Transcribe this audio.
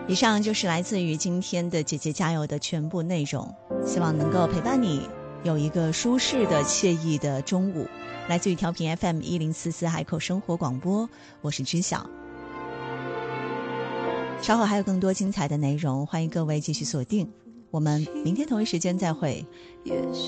以上就是来自于今天的姐姐加油的全部内容，希望能够陪伴你有一个舒适的惬意的中午。来自于调频 FM1044海口生活广播，我是知晓。稍后还有更多精彩的内容，欢迎各位继续锁定，我们明天同一时间再会。